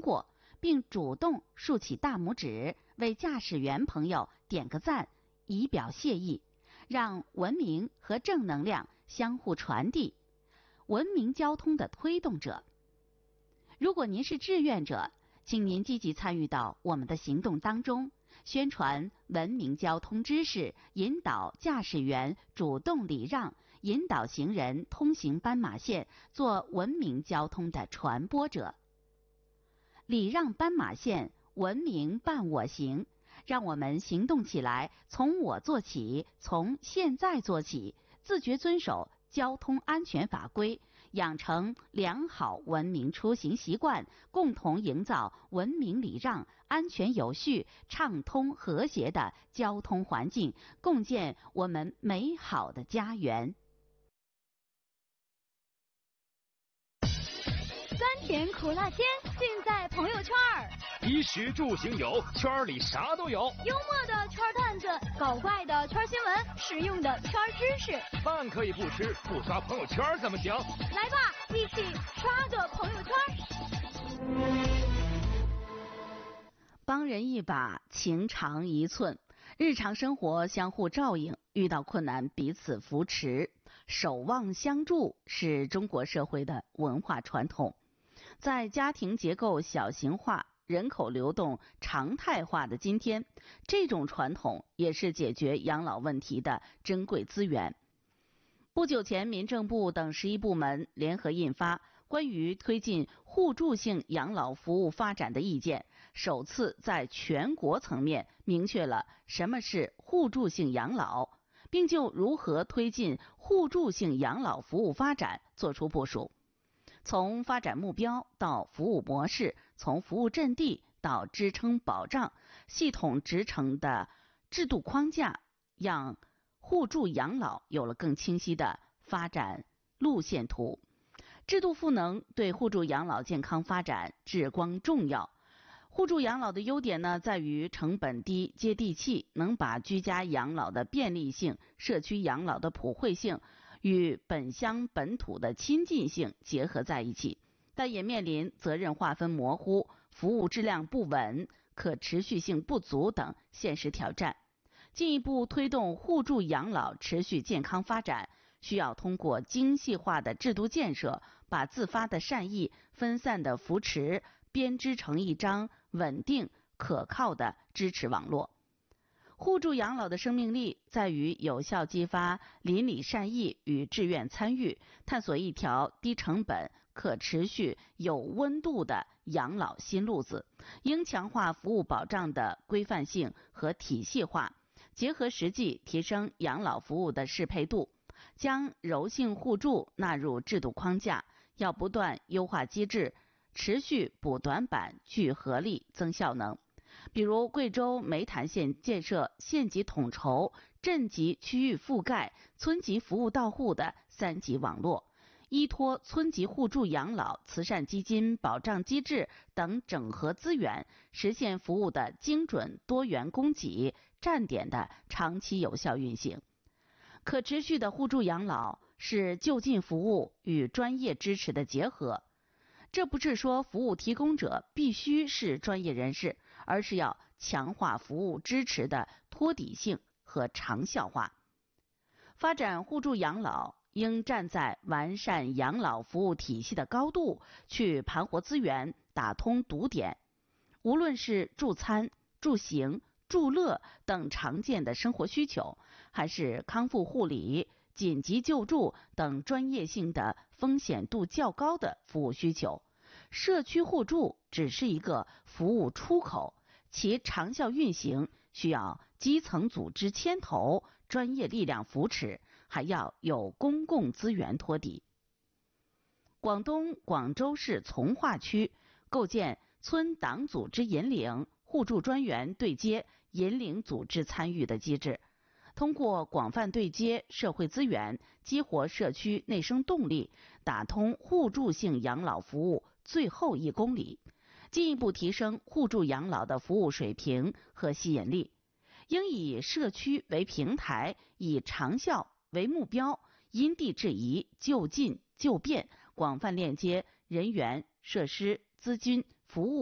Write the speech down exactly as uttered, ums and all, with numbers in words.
过，并主动竖起大拇指为驾驶员朋友点个赞，以表谢意，让文明和正能量相互传递，文明交通的推动者。如果您是志愿者，请您积极参与到我们的行动当中，宣传文明交通知识，引导驾驶员主动礼让，引导行人通行斑马线，做文明交通的传播者。礼让斑马线，文明伴我行，让我们行动起来，从我做起，从现在做起，自觉遵守交通安全法规，养成良好文明出行习惯，共同营造文明礼让、安全有序、畅通和谐的交通环境，共建我们美好的家园。 酸甜苦辣鲜，尽在朋友圈儿。 衣食住行有，圈里啥都有。 幽默的圈段子，搞怪的圈新闻，实用的圈知识。 饭可以不吃，不刷朋友圈怎么行？ 来吧，一起刷个朋友圈。 帮人一把，情长一寸。日常生活相互照应，遇到困难彼此扶持，守望相助是中国社会的文化传统。在家庭结构小型化、人口流动常态化的今天，这种传统也是解决养老问题的珍贵资源。不久前，民政部等十一部门联合印发《关于推进互助性养老服务发展的意见》，首次在全国层面明确了什么是互助性养老，并就如何推进互助性养老服务发展作出部署。从发展目标到服务模式，从服务阵地到支撑保障，系统职程的制度框架，让互助养老有了更清晰的发展路线图。制度赋能对互助养老健康发展至关重要。互助养老的优点呢，在于成本低、接地气，能把居家养老的便利性、社区养老的普惠性与本乡本土的亲近性结合在一起，但也面临责任划分模糊、服务质量不稳、可持续性不足等现实挑战。进一步推动互助养老持续健康发展，需要通过精细化的制度建设，把自发的善意、分散的扶持编织成一张稳定可靠的支持网络。互助养老的生命力在于有效激发邻里善意与志愿参与，探索一条低成本、可持续、有温度的养老新路子。应强化服务保障的规范性和体系化，结合实际提升养老服务的适配度，将柔性互助纳入制度框架，要不断优化机制，持续补短板、聚合力、增效能。比如贵州梅潭县建设县级统筹、镇级区域覆盖、村级服务到户的三级网络，依托村级互助养老、慈善基金、保障机制等整合资源，实现服务的精准多元供给、站点的长期有效运行。可持续的互助养老是就近服务与专业支持的结合。这不是说服务提供者必须是专业人士，而是要强化服务支持的托底性和长效化。发展互助养老应站在完善养老服务体系的高度去盘活资源，打通堵点。无论是助餐、助行、助乐等常见的生活需求，还是康复护理、紧急救助等专业性的风险度较高的服务需求，社区互助只是一个服务出口，其长效运行需要基层组织牵头、专业力量扶持，还要有公共资源托底。广东广州市从化区构建村党组织引领、互助专员对接、引领组织参与的机制，通过广泛对接社会资源，激活社区内生动力，打通互助性养老服务最后一公里，进一步提升互助养老的服务水平和吸引力。应以社区为平台，以长效为目标，因地制宜、就近就便，广泛链接人员、设施、资金、服务